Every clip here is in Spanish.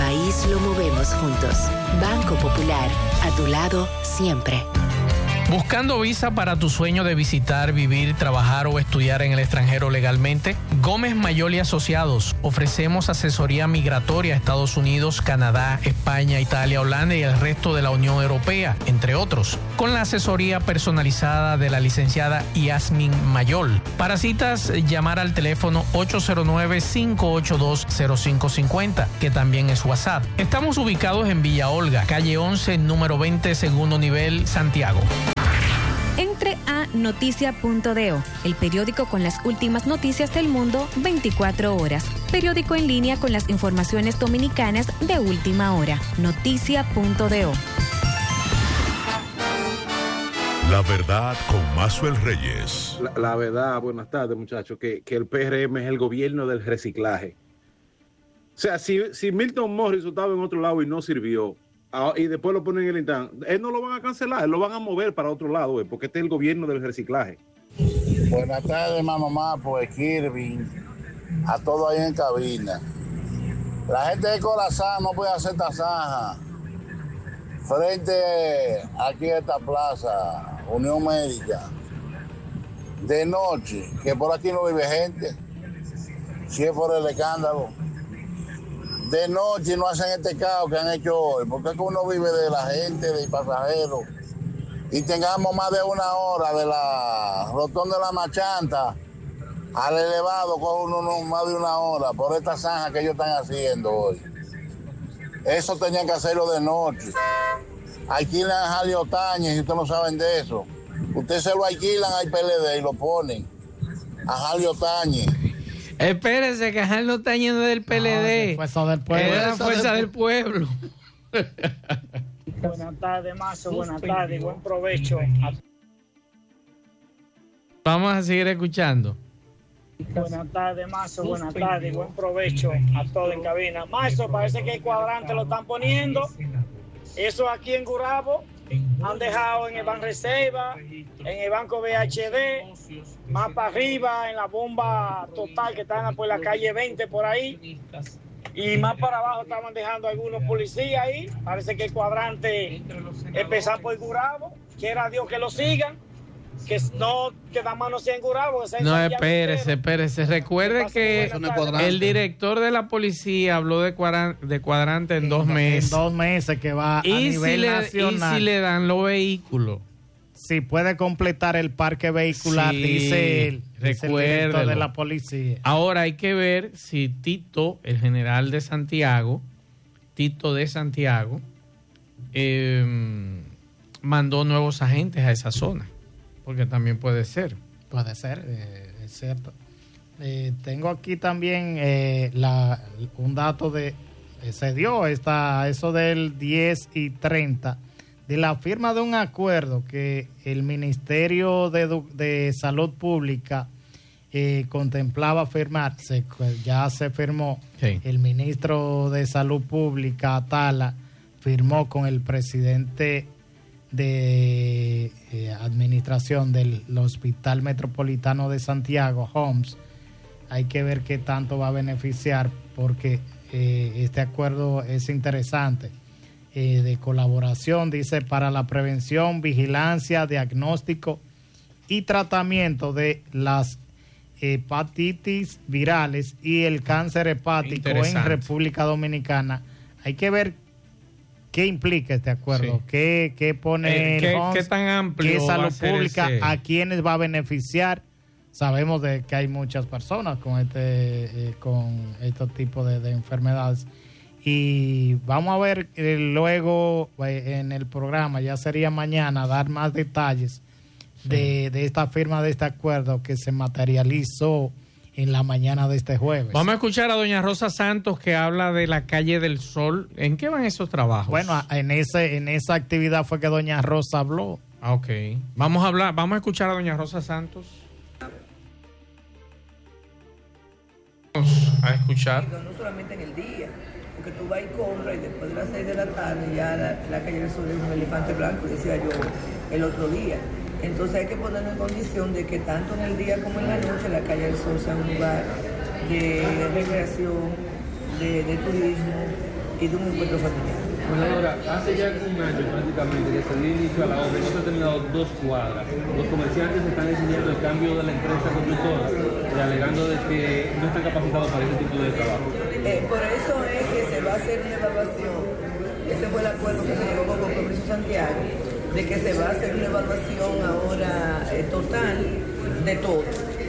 país lo movemos juntos. Banco Popular, a tu lado siempre. ¿Buscando visa para tu sueño de visitar, vivir, trabajar o estudiar en el extranjero legalmente? Gómez Mayol y Asociados. Ofrecemos asesoría migratoria a Estados Unidos, Canadá, España, Italia, Holanda y el resto de la Unión Europea, entre otros, con la asesoría personalizada de la licenciada Yasmin Mayol. Para citas, llamar al teléfono 809-582-0550, que también es WhatsApp. Estamos ubicados en Villa Olga, calle 11, número 20, segundo nivel, Santiago. Entre a noticia.do, el periódico con las últimas noticias del mundo 24 horas. Periódico en línea con las informaciones dominicanas de última hora. Noticia.do. La verdad con Maxwell Reyes. La verdad, buenas tardes, muchachos, que el PRM es el gobierno del reciclaje. O sea, si Milton Morris estaba en otro lado y no sirvió, y después lo ponen en el Intran, él no lo van a cancelar, él lo van a mover para otro lado, porque este es el gobierno del reciclaje. Buenas tardes, mamá, pues Kirby, a todos ahí en cabina. La gente de Corazán no puede hacer esta zanja frente aquí a esta plaza, Unión Médica, de noche, que por aquí no vive gente, si es por el escándalo. De noche no hacen este caos que han hecho hoy, porque es que uno vive de la gente, del pasajero, y tengamos más de una hora de la rotonda de la Machanta al elevado, con uno más de una hora por esta zanja que ellos están haciendo hoy. Eso tenían que hacerlo de noche. Alquilan a Jalio Otañez, y ustedes no saben de eso. Ustedes se lo alquilan al PLD y lo ponen a Jalio Otañez. Espérese, que Jalio Otañez no es del PLD. Fuerza del Pueblo. Es la Fuerza del Pueblo. Buenas tardes, Mazo. Buenas tardes. Buen provecho. Vamos a seguir escuchando. Buenas tardes, Mazo. Buenas tardes. Buen provecho a todos en cabina. Mazo, parece que el cuadrante lo están poniendo. Eso aquí en Gurabo. Han dejado en el Banreserva, en el Banco BHD, más para arriba, en la bomba total que están por la calle 20 por ahí. Y más para abajo estaban dejando algunos policías ahí. Parece que el cuadrante empezar por Gurabo. Quiera Dios que lo sigan. Que nada más no sea en Gurabo. No, espérese. Recuerde que el director de la policía habló de cuadrante en 2 meses. En 2 meses que va a nivel nacional. Y si le dan los vehículos. Si puede completar el parque vehicular, sí, dice el director de la policía. Ahora hay que ver si Tito, el general de Santiago, mandó nuevos agentes a esa zona. Porque también puede ser. Puede ser, es cierto. Tengo aquí también un dato de... se dio eso del 10:30 de la firma de un acuerdo que el Ministerio de Salud Pública contemplaba firmar. Ya se firmó. Sí. El ministro de Salud Pública, Atala, firmó con el presidente de administración del Hospital Metropolitano de Santiago, Homs. Hay que ver qué tanto va a beneficiar, porque este acuerdo es interesante, de colaboración, dice, para la prevención, vigilancia, diagnóstico y tratamiento de las hepatitis virales y el cáncer hepático en República Dominicana. Hay que ver ¿qué implica este acuerdo? Sí. ¿Qué pone ¿Qué tan amplio? ¿Qué salud pública? ¿A quiénes va a beneficiar? Sabemos de que hay muchas personas con estos tipos de enfermedades. Y vamos a ver luego en el programa, ya sería mañana, dar más detalles de esta firma de este acuerdo que se materializó en la mañana de este jueves. Vamos a escuchar a doña Rosa Santos, que habla de la Calle del Sol. ¿En qué van esos trabajos? Bueno, en esa actividad fue que doña Rosa habló. Ok. Vamos a escuchar a doña Rosa Santos. Vamos a escuchar. No solamente en el día, porque tú vas y compras y después de las 6 de la tarde ya la Calle del Sol es un elefante blanco, decía yo el otro día. Entonces hay que ponerlo en condición de que tanto en el día como en la noche la Calle del Sol sea un lugar de recreación, de turismo, y de un encuentro familiar. Ahora, hace ya un año prácticamente que se dio inicio a la obra y no se han terminado 2 cuadras. Los comerciantes están exigiendo el cambio de la empresa constructora, alegando de que no están capacitados para ese tipo de trabajo. Por eso es que se va a hacer una evaluación. Ese fue el acuerdo que se llegó con Compromiso Santiago, de que se va a hacer una evaluación ahora total de todo,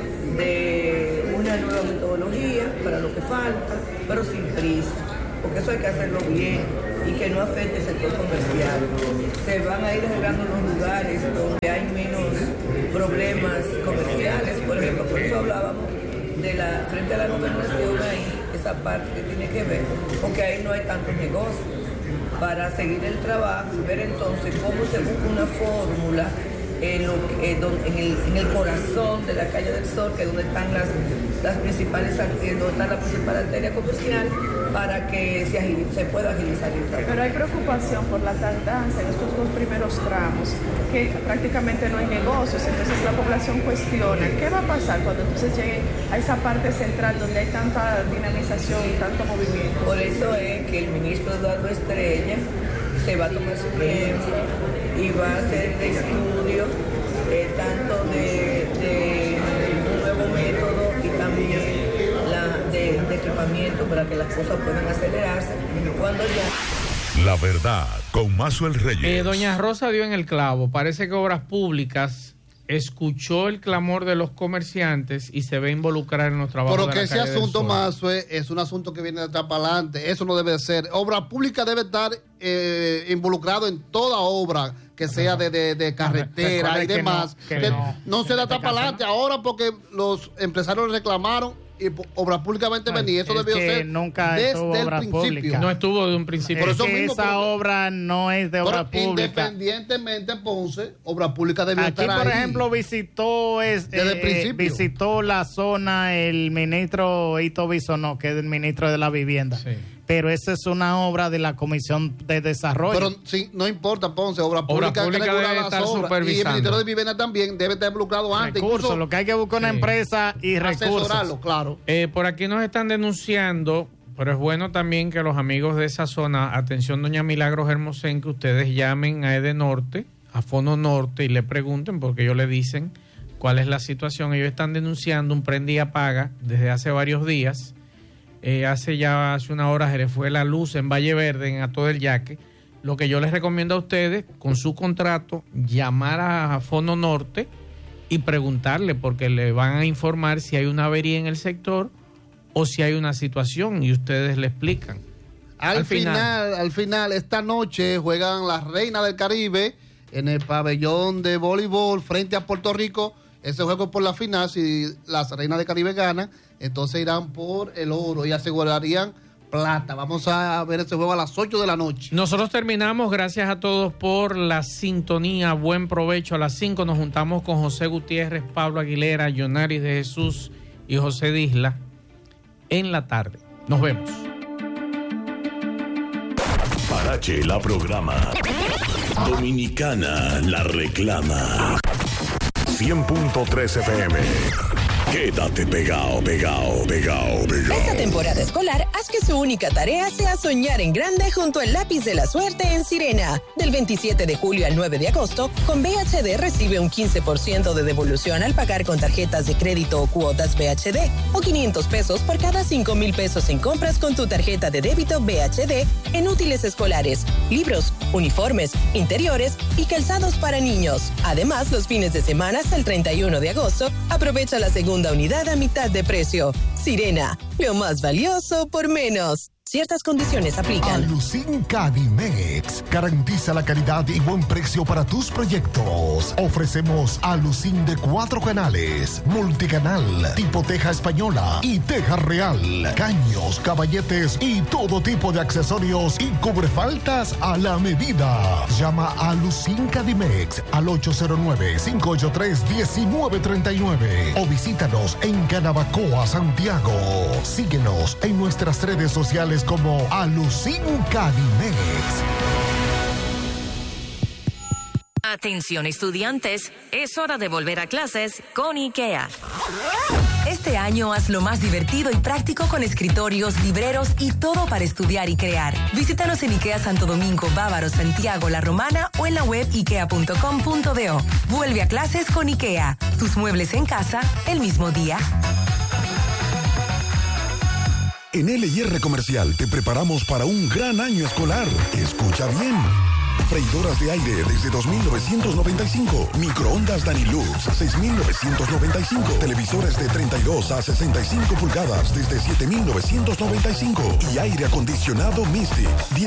de una nueva metodología para lo que falta, pero sin prisa, porque eso hay que hacerlo bien y que no afecte el sector comercial. Se van a ir arreglando los lugares donde hay menos problemas comerciales, por ejemplo, por eso hablábamos de la frente a la gobernación ahí, esa parte que tiene que ver, porque ahí no hay tantos negocios, para seguir el trabajo y ver entonces cómo se busca una fórmula en el corazón de la calle del Sol, que es donde están las principales, donde está la principal arteria comercial, para que se pueda agilizar el trabajo. Pero hay preocupación por la tardanza en estos 2 primeros tramos, que prácticamente no hay negocios, entonces la población cuestiona qué va a pasar cuando entonces llegue a esa parte central donde hay tanta dinamización y tanto movimiento. Por eso es que el ministro Eduardo Estrella se va a tomar su tiempo y va a hacer el estudio tanto de un nuevo método y también de equipamiento para que las cosas puedan acelerarse cuando ya... La verdad, con Mazuel Reyes. Doña Rosa dio en el clavo. Parece que Obras Públicas escuchó el clamor de los comerciantes y se ve involucrar en los trabajos. Pero que ese asunto, Mazuel, es un asunto que viene de atrás para adelante. Eso no debe ser. Obras Públicas debe estar involucrado en toda obra que sea de carretera y demás. No se da atrás para adelante ahora porque los empresarios reclamaron y Obras Públicas va a intervenir. Eso debió ser nunca desde el principio. No estuvo de un principio. Por eso mismo, esa obra no es de Obras Públicas. Independientemente, Ponce, Obras Públicas debió estar ahí. Aquí, por ejemplo, visitó la zona el ministro Ito Bisonó, que es el ministro de la Vivienda. Sí. Pero esa es una obra de la Comisión de Desarrollo. Pero sí, no importa, Ponce, Obras Públicas que regular las obras. Y el Ministerio de Vivienda también debe estar involucrado antes. Recursos, lo que hay que buscar una empresa y recursos. Claro. Por aquí nos están denunciando, pero es bueno también que los amigos de esa zona, atención doña Milagros Hermosén, que ustedes llamen a Edenorte, a Fono Norte y le pregunten, porque ellos le dicen cuál es la situación. Ellos están denunciando un prende y apaga desde hace varios días. Hace una hora se le fue la luz en Valle Verde, en Ato del Yaque. Lo que yo les recomiendo a ustedes, con su contrato, llamar a Fono Norte y preguntarle, porque le van a informar si hay una avería en el sector o si hay una situación y ustedes le explican. Al final, esta noche juegan las Reinas del Caribe en el pabellón de voleibol frente a Puerto Rico. Ese juego por la final, si las Reinas del Caribe ganan, entonces irán por el oro y asegurarían plata. Vamos a ver ese juego a las 8 de la noche. Nosotros terminamos. Gracias a todos por la sintonía. Buen provecho. A las 5 nos juntamos con José Gutiérrez, Pablo Aguilera, Yonaris de Jesús y José Disla en la tarde. Nos vemos. Parache la programa. Dominicana la reclama. 100.3 FM. Quédate pegado. Esta temporada escolar, haz que su única tarea sea soñar en grande junto al lápiz de la suerte en Sirena. Del 27 de julio al 9 de agosto, con BHD recibe un 15% de devolución al pagar con tarjetas de crédito o cuotas BHD, o 500 pesos por cada 5,000 pesos en compras con tu tarjeta de débito BHD en útiles escolares, libros, uniformes, interiores y calzados para niños. Además, los fines de semana hasta el 31 de agosto, aprovecha la segunda unidad a mitad de precio. Sirena, lo más valioso por menos. Ciertas condiciones aplican. Alucin Cadimex garantiza la calidad y buen precio para tus proyectos. Ofrecemos Alucin de 4 canales, multicanal, tipo teja española y teja real, caños, caballetes y todo tipo de accesorios y cubrefaltas a la medida. Llama a Alucin Cadimex al 809-583-1939 o visítanos en Canabacoa, Santiago. Síguenos en nuestras redes sociales como Alucin Cadimex. Atención estudiantes, es hora de volver a clases con IKEA. Este año hazlo más divertido y práctico con escritorios, libreros y todo para estudiar y crear. Visítanos en IKEA Santo Domingo, Bávaro, Santiago, La Romana o en la web ikea.com.do. Vuelve a clases con IKEA. Tus muebles en casa el mismo día. En LIR Comercial te preparamos para un gran año escolar. Escucha bien. Freidoras de aire desde 2.995. Microondas Danilux 6.995. Televisores de 32 a 65 pulgadas desde 7.995. Y aire acondicionado Mystic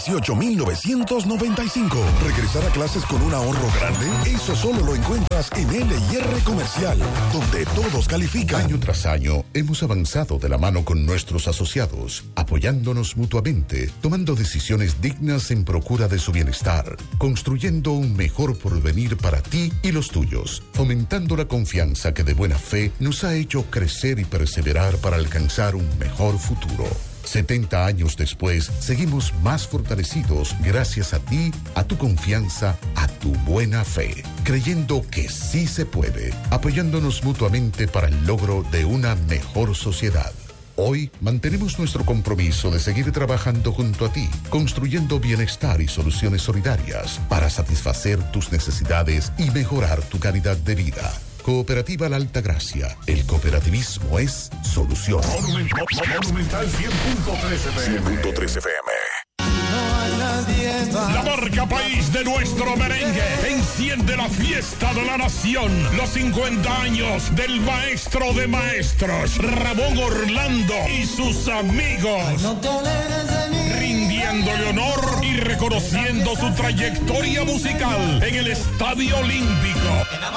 18.995. Regresar a clases con un ahorro grande. Eso solo lo encuentras en LIR Comercial, donde todos califican. Año tras año hemos avanzado de la mano con nuestros asociados, apoyándonos mutuamente, tomando decisiones dignas en procura de su bienestar, construyendo un mejor porvenir para ti y los tuyos, fomentando la confianza que de buena fe nos ha hecho crecer y perseverar para alcanzar un mejor futuro. 70 años después, seguimos más fortalecidos gracias a ti, a tu confianza, a tu buena fe, creyendo que sí se puede, apoyándonos mutuamente para el logro de una mejor sociedad. Hoy mantenemos nuestro compromiso de seguir trabajando junto a ti, construyendo bienestar y soluciones solidarias para satisfacer tus necesidades y mejorar tu calidad de vida. Cooperativa La Altagracia. El cooperativismo es solución. Monumental 100.13 FM. La marca país de nuestro merengue enciende la fiesta de la nación. Los 50 años del maestro de maestros, Ramón Orlando y sus amigos. Rindiéndole honor y reconociendo su trayectoria musical en el Estadio Olímpico.